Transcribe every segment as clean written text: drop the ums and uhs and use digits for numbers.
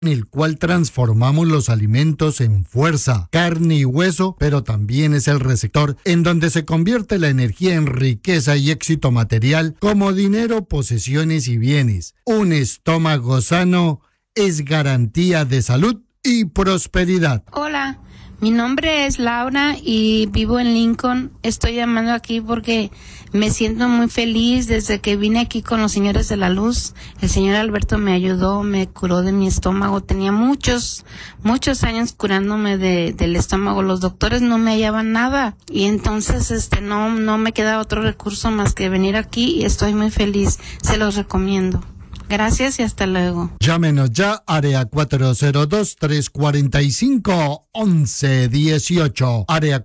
en el cual transformamos los alimentos en fuerza, carne y hueso, pero también es el receptor en donde se convierte la energía en riqueza y éxito material como dinero, posesiones y bienes. Un estómago sano es garantía de salud y prosperidad. Hola, mi nombre es Laura y vivo en Lincoln. Estoy llamando aquí porque me siento muy feliz desde que vine aquí con los señores de la luz. El señor Alberto me ayudó, me curó de mi estómago. Tenía muchos años curándome del estómago. Los doctores no me hallaban nada y entonces no me queda otro recurso más que venir aquí y estoy muy feliz. Se los recomiendo. Gracias y hasta luego. Llámenos ya, área 402-345-1118. Área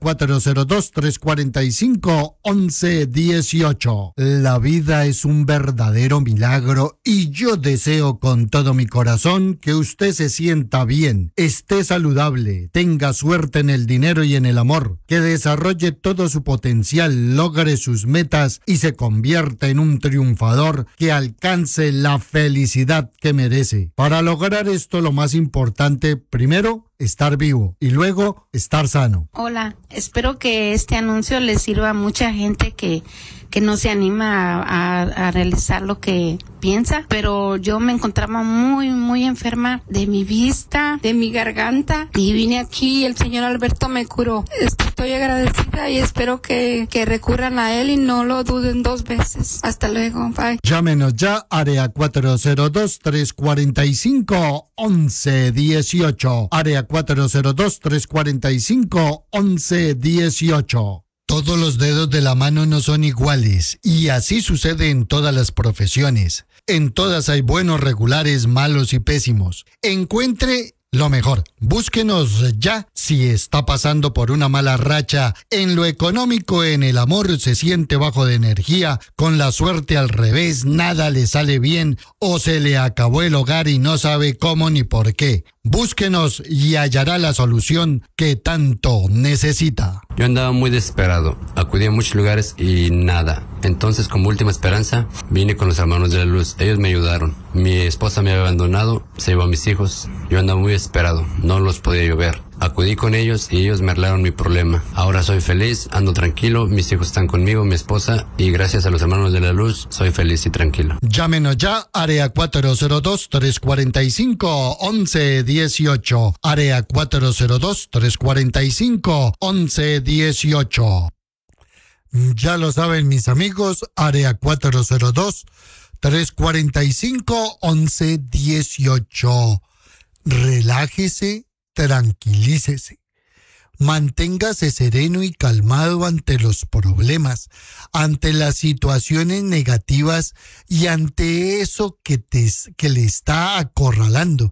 402-345-1118. La vida es un verdadero milagro y yo deseo con todo mi corazón que usted se sienta bien, esté saludable, tenga suerte en el dinero y en el amor, que desarrolle todo su potencial, logre sus metas y se convierta en un triunfador que alcance la felicidad que merece. Para lograr esto, lo más importante, primero, estar vivo y luego estar sano. Hola, espero que este anuncio le sirva a mucha gente que no se anima a realizar lo que piensa, pero yo me encontraba muy enferma de mi vista, de mi garganta y vine aquí y el señor Alberto me curó. Estoy agradecida y espero que recurran a él y no lo duden dos veces. Hasta luego, bye. Llámenos ya, área 402-345-1118. Área 402-345-1118. Todos los dedos de la mano no son iguales, y así sucede en todas las profesiones. En todas hay buenos, regulares, malos y pésimos. Encuentre lo mejor. Búsquenos ya si está pasando por una mala racha en lo económico, en el amor, se siente bajo de energía, con la suerte al revés, nada le sale bien o se le acabó el hogar y no sabe cómo ni por qué. Búsquenos y hallará la solución que tanto necesita. Yo andaba muy desesperado, acudí a muchos lugares y nada. Entonces, como última esperanza, vine con los hermanos de la luz. Ellos me ayudaron. Mi esposa me había abandonado, se llevó a mis hijos. Yo andaba muy desesperado, no los podía yo ver. Acudí con ellos y ellos me arreglaron mi problema. Ahora soy feliz, ando tranquilo, mis hijos están conmigo, mi esposa, y gracias a los hermanos de la luz, soy feliz y tranquilo. Llámenos ya, área 402-345-1118. Área 402-345-1118. Ya lo saben mis amigos, área 402-345-1118. Relájese, tranquilícese. Manténgase sereno y calmado ante los problemas, ante las situaciones negativas y ante eso que le está acorralando,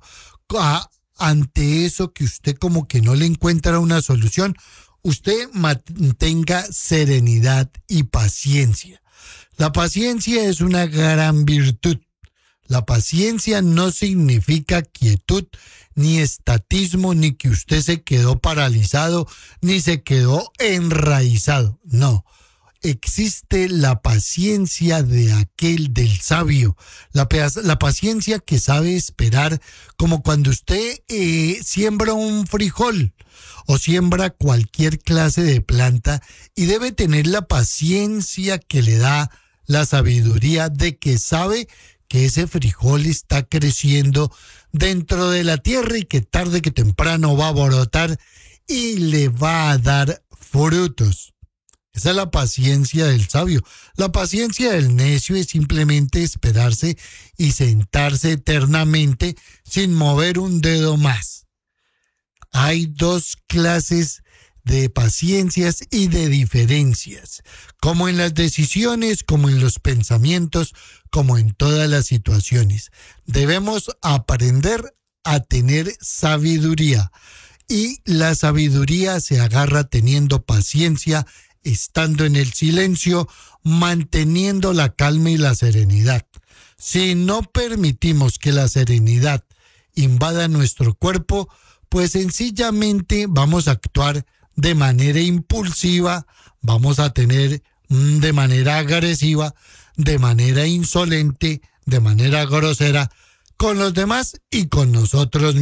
ante eso que usted como que no le encuentra una solución. Usted mantenga serenidad y paciencia. La paciencia es una gran virtud. La paciencia no significa quietud, ni estatismo, ni que usted se quedó paralizado, ni se quedó enraizado. No. Existe la paciencia del sabio, la paciencia que sabe esperar, como cuando usted siembra un frijol o siembra cualquier clase de planta y debe tener la paciencia que le da la sabiduría de que sabe que ese frijol está creciendo dentro de la tierra y que tarde que temprano va a brotar y le va a dar frutos. Esa es la paciencia del sabio. La paciencia del necio es simplemente esperarse y sentarse eternamente sin mover un dedo más. Hay dos clases de paciencias y de diferencias, como en las decisiones, como en los pensamientos, como en todas las situaciones. Debemos aprender a tener sabiduría, y la sabiduría se agarra teniendo paciencia, estando en el silencio, manteniendo la calma y la serenidad. Si no permitimos que la serenidad invada nuestro cuerpo, pues sencillamente vamos a actuar de manera impulsiva, vamos a tener de manera agresiva, de manera insolente, de manera grosera, con los demás y con nosotros mismos.